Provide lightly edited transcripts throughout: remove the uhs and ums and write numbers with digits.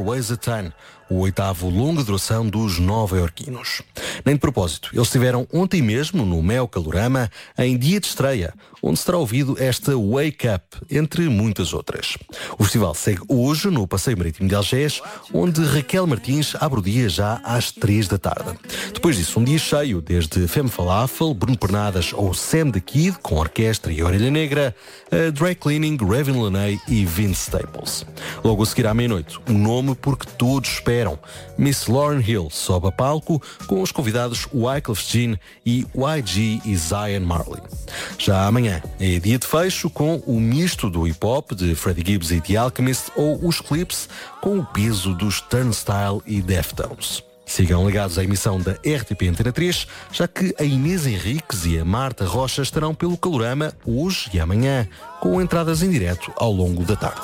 Ways a Time, o 8º longa duração dos nova-iorquinos. Nem de propósito, eles estiveram ontem mesmo no Mel Calorama, em dia de estreia, onde se terá ouvido esta Wake Up, entre muitas outras. O festival segue hoje no Passeio Marítimo de Algés, onde Raquel Martins abre o dia já às 3 da tarde. Depois disso, um dia cheio, desde Femme Falafel, Bruno Pernadas ou Sam the Kid, com orquestra e orelha negra, a Dry Cleaning, Raven Laney e Vince Staples. Logo a seguir à meia-noite, um nome porque todos esperam. Miss Lauryn Hill sobe a palco com os convidados Wyclef Jean e YG e Zion Marley. Já amanhã é dia de fecho com o misto do hip-hop de Freddie Gibbs e The Alchemist ou os clipes com o peso dos Turnstile e Deftones. Sigam ligados à emissão da RTP Antena 3, já que a Inês Henriques e a Marta Rocha estarão pelo Calorama hoje e amanhã, com entradas em direto ao longo da tarde.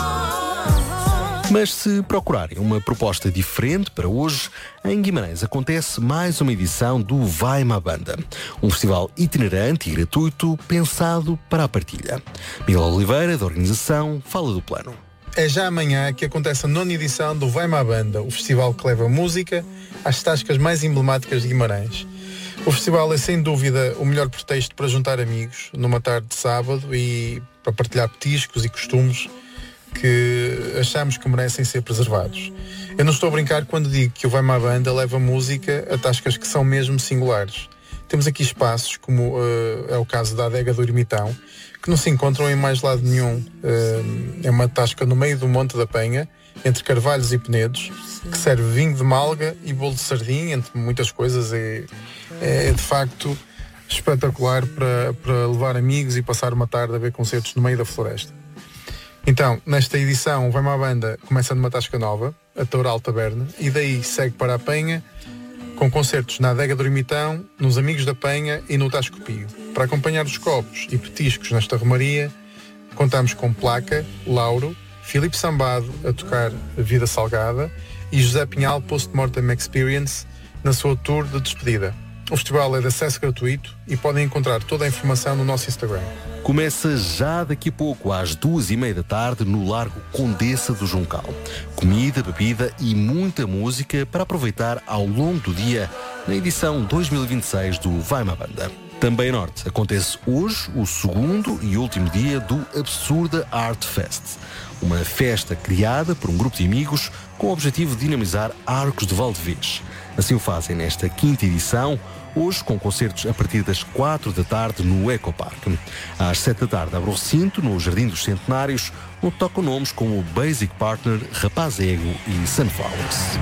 Mas se procurarem uma proposta diferente para hoje, em Guimarães acontece mais uma edição do Vai-me à Banda, um festival itinerante e gratuito pensado para a partilha. Miguel Oliveira, da organização, fala do plano. É já amanhã que acontece a 9ª edição do Vai-me à Banda, o festival que leva música às tascas mais emblemáticas de Guimarães. O festival é sem dúvida o melhor pretexto para juntar amigos numa tarde de sábado e para partilhar petiscos e costumes que achamos que merecem ser preservados. Eu não estou a brincar quando digo que o Vai-me à Banda leva música a tascas que são mesmo singulares. Temos aqui espaços, como é o caso da Adega do Ermitão, que não se encontram em mais lado nenhum. É uma tasca no meio do Monte da Penha, entre Carvalhos e Penedos, que serve vinho de malga e bolo de sardinha, entre muitas coisas. É de facto espetacular para levar amigos e passar uma tarde a ver concertos no meio da floresta. Então, nesta edição, o Vai-me à Banda começa numa tasca nova, a Toural Taberna, e daí segue para a Penha, com concertos na Adega do Ermitão, nos Amigos da Penha e no Tasco Pio. Para acompanhar os copos e petiscos nesta romaria, contamos com Placa, Lauro, Filipe Sambado a tocar Vida Salgada e José Pinhal Post-Mortem Experience na sua tour de despedida. O festival é de acesso gratuito e podem encontrar toda a informação no nosso Instagram. Começa já daqui a pouco, às 2h30 da tarde, no Largo Condessa do Juncal. Comida, bebida e muita música para aproveitar ao longo do dia na edição 2026 do Vai-me à Banda. Também a norte, acontece hoje o segundo e último dia do Absurda Art Fest. Uma festa criada por um grupo de amigos com o objetivo de dinamizar Arcos de Valdevez. Assim o fazem nesta 5ª edição, hoje com concertos a partir das 4 da tarde no Ecopark. Às 7 da tarde abre o recinto no Jardim dos Centenários, onde tocam nomes como Basic Partner, Rapaz Ego e Sunflowers.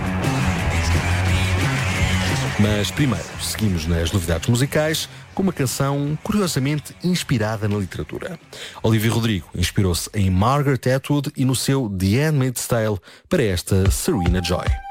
Mas primeiro, seguimos nas novidades musicais com uma canção curiosamente inspirada na literatura. Olivia Rodrigo inspirou-se em Margaret Atwood e no seu The Handmaid's Tale para esta Serena Joy.